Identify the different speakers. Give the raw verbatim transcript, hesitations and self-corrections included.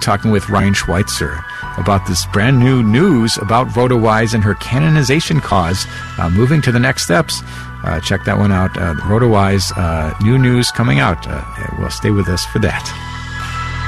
Speaker 1: talking with Ryan Schweitzer about this brand new news about Rhoda Wise and her canonization cause, uh, moving to the next steps. Uh, check that one out. Uh, Rhoda Wise, uh, new news coming out. Uh, well, stay with us for that.